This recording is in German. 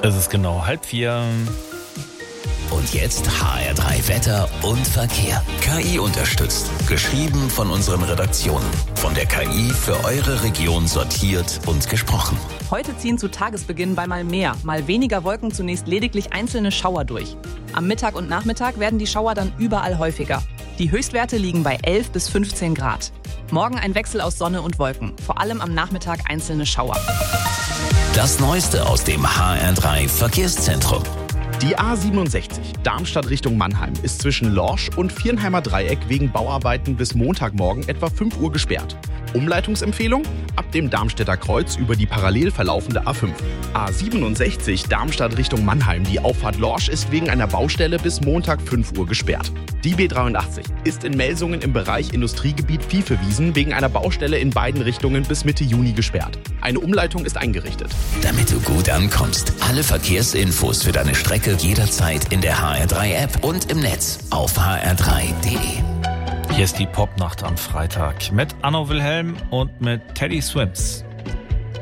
Es ist genau 3:30. Und jetzt HR3 Wetter und Verkehr. KI unterstützt. Geschrieben von unseren Redaktionen. Von der KI für eure Region sortiert und gesprochen. Heute ziehen zu Tagesbeginn bei mal mehr, mal weniger Wolken zunächst lediglich einzelne Schauer durch. Am Mittag und Nachmittag werden die Schauer dann überall häufiger. Die Höchstwerte liegen bei 11 bis 15 Grad. Morgen ein Wechsel aus Sonne und Wolken. Vor allem am Nachmittag einzelne Schauer. Das Neueste aus dem HR3 Verkehrszentrum. Die A67 Darmstadt Richtung Mannheim ist zwischen Lorsch und Viernheimer Dreieck wegen Bauarbeiten bis Montagmorgen etwa 5 Uhr gesperrt. Umleitungsempfehlung? Ab dem Darmstädter Kreuz über die parallel verlaufende A5. A67 Darmstadt Richtung Mannheim. Die Auffahrt Lorsch ist wegen einer Baustelle bis Montag 5 Uhr gesperrt. Die B83 ist in Melsungen im Bereich Industriegebiet Viehvewiesen wegen einer Baustelle in beiden Richtungen bis Mitte Juni gesperrt. Eine Umleitung ist eingerichtet. Damit du gut ankommst. Alle Verkehrsinfos für deine Strecke jederzeit in der HR3-App und im Netz auf hr3.de. Hier ist die Popnacht am Freitag mit Anno Wilhelm und mit Teddy Swims.